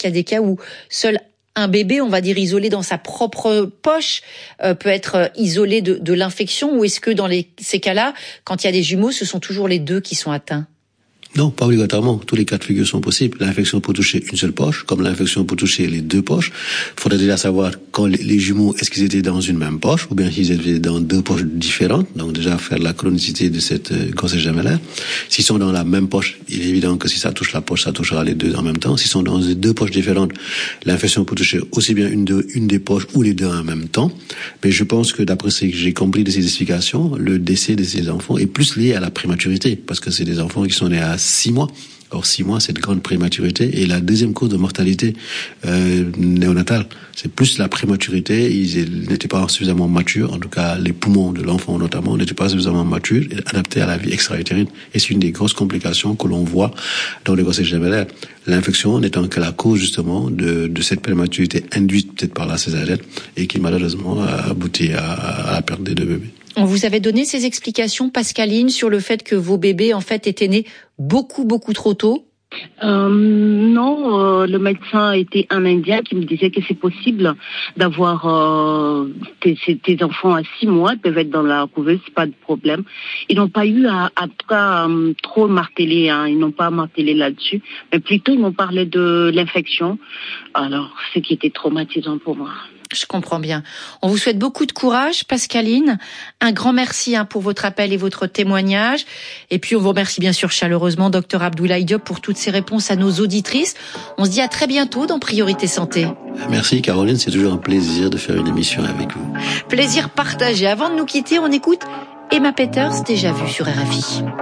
qu'il y a des cas où seul un bébé, on va dire isolé dans sa propre poche, peut être isolé de l'infection, ou est-ce que dans ces cas-là, quand il y a des jumeaux, ce sont toujours les deux qui sont atteints ? Non, pas obligatoirement. Tous les cas de figure sont possibles. L'infection peut toucher une seule poche, comme l'infection peut toucher les deux poches. Il faudrait déjà savoir quand les jumeaux, est-ce qu'ils étaient dans une même poche, ou bien s'ils étaient dans deux poches différentes. Donc déjà faire la chronicité de cette grossesse gemellaire. S'ils sont dans la même poche, il est évident que si ça touche la poche, ça touchera les deux en même temps. S'ils sont dans deux poches différentes, l'infection peut toucher aussi bien une des poches ou les deux en même temps. Mais je pense que d'après ce que j'ai compris de ces explications, le décès de ces enfants est plus lié à la prématurité, parce que c'est des enfants qui sont nés à 6 mois. Or, 6 mois, c'est de grande prématurité. Et la deuxième cause de mortalité néonatale, c'est plus la prématurité. Ils n'étaient pas suffisamment matures. En tout cas, les poumons de l'enfant, notamment, n'étaient pas suffisamment matures et adaptés à la vie extra-utérine. Et c'est une des grosses complications que l'on voit dans les grossesses gemellaires. L'infection n'étant que la cause, justement, de cette prématurité induite peut-être par la césarienne et qui, malheureusement, a abouti à la perte des deux bébés. On vous avait donné ces explications, Pascaline, sur le fait que vos bébés, en fait, étaient nés beaucoup trop tôt? Non, le médecin était un Indien qui me disait que c'est possible d'avoir tes enfants à 6 mois, ils peuvent être dans la couveuse, c'est pas de problème. Ils n'ont pas eu à trop marteler, ils n'ont pas martelé là-dessus, mais plutôt ils m'ont parlé de l'infection, alors ce qui était traumatisant pour moi. Je comprends bien. On vous souhaite beaucoup de courage, Pascaline. Un grand merci pour votre appel et votre témoignage. Et puis on vous remercie bien sûr chaleureusement, Dr Abdoulaye Diop, pour toutes ces réponses à nos auditrices. On se dit à très bientôt dans Priorité Santé. Merci Caroline, c'est toujours un plaisir de faire une émission avec vous. Plaisir partagé. Avant de nous quitter, on écoute Emma Peters, Déjà vu sur RFI.